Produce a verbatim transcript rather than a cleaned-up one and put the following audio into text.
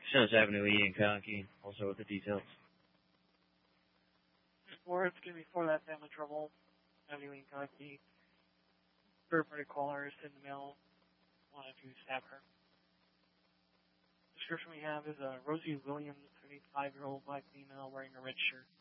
Shenandoah Avenue E in Conkey, also with the details. Or it's going to be for that family trouble. Avenue E in Conkey. Third-party caller is in the mail. Wanted to stab her. The description we have is a Rosie Williams, thirty-five-year-old black female wearing a red shirt.